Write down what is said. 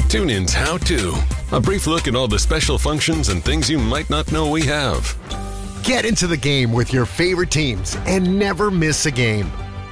TuneIn's How To. A brief look at all the special functions and things you might not know we have. Get into the game with your favorite teams and never miss a game.